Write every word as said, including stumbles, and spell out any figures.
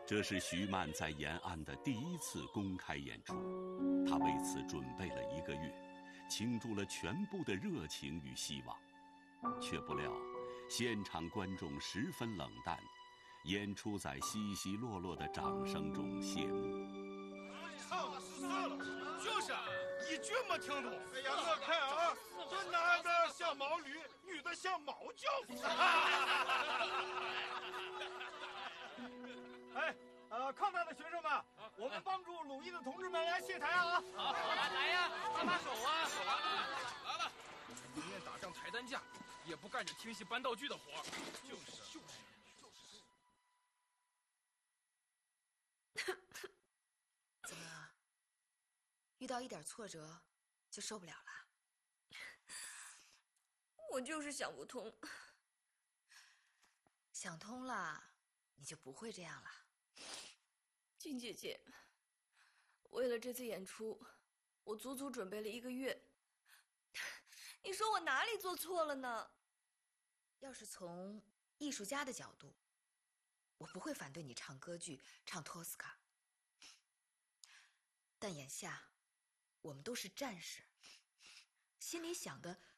这是徐曼在延安的第一次公开演出，他为此准备了一个月，倾注了全部的热情与希望，却不料现场观众十分冷淡，演出在稀稀落落的掌声中谢幕。 唱了是算了，就是一句没听懂。哎呀，我看啊，这男的像毛驴，女的像毛教夫。哎，呃，抗战的学生们，我们帮助鲁豫的同志们来卸台啊！ 好，来来呀，搭把手啊！手啊，来了，宁愿打上抬担架，也不干这听戏搬道具的活。就是就是。 怎么，遇到一点挫折就受不了了？ 我就是想不通。 想通了，你就不会这样了。 金姐姐，为了这次演出，我足足准备了一个月。你说我哪里做错了呢？ 要是从艺术家的角度，我不会反对你唱歌剧，唱托斯卡。但眼下，我们都是战士，心里想的